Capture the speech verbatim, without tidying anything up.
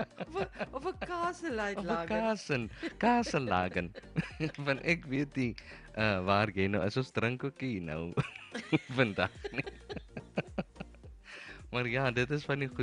Of 'n of 'n kaaselaai Of 'n lager. kaas en kaaselagen. Want ek weet nie uh waar jy nou is. Ons drink ook nie nou vandag nie. Maar ja, dit is van die